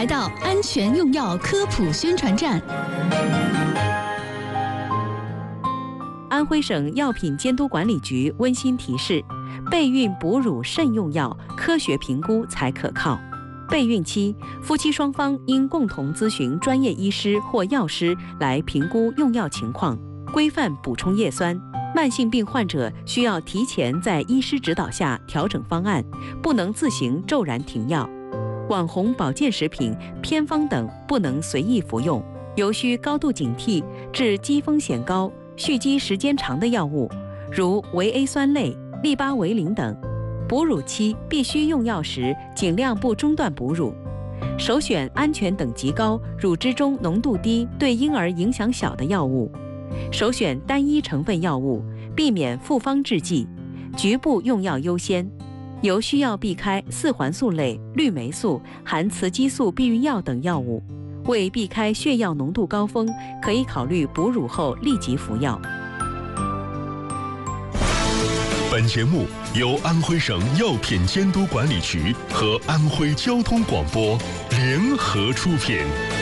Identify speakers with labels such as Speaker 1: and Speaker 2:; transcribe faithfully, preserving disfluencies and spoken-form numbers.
Speaker 1: 来到安全用药科普宣传站。
Speaker 2: 安徽省药品监督管理局温馨提示：备孕哺乳慎用药，科学评估才可靠。备孕期，夫妻双方应共同咨询专业医师或药师来评估用药情况，规范补充叶酸。慢性病患者需要提前在医师指导下调整方案，不能自行骤然停药。网红保健食品、偏方等不能随意服用，尤需高度警惕致激风险高、蓄积时间长的药物，如维 A 酸类、利巴韦林等。哺乳期必须用药时，尽量不中断哺乳，首选安全等级高、乳汁中浓度低、对婴儿影响小的药物。首选单一成分药物，避免复方制剂，局部用药优先。尤需要避开四环素类、氯霉素、含雌激素避孕药等药物。为避开血药浓度高峰，可以考虑哺乳后立即服药。
Speaker 3: 本节目由安徽省药品监督管理局和安徽交通广播联合出品。